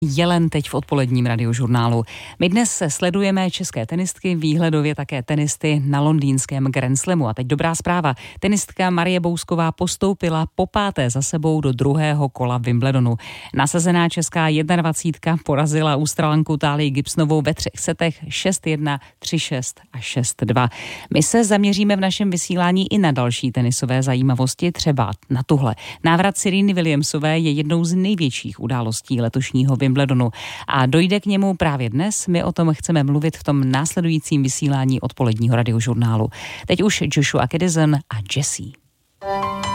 Jelen teď v odpoledním radiožurnálu. My dnes sledujeme české tenistky, výhledově také tenisty na londýnském Grand Slamu. A teď dobrá zpráva. Tenistka Marie Bousková postoupila po páté za sebou do druhého kola Wimbledonu. Nasazená česká 21 porazila Australanku Tálii Gibsonovou ve 3 setech 6-1, 3-6 a 6-2. My se zaměříme v našem vysílání i na další tenisové zajímavosti, třeba na tuhle. Návrat Sereny Williamsové je jednou z největších událostí letošního Wimbledonu a dojde k němu právě dnes. My o tom chceme mluvit v tom následujícím vysílání odpoledního radiožurnálu. Teď už Joshua Kiddison a Jessie.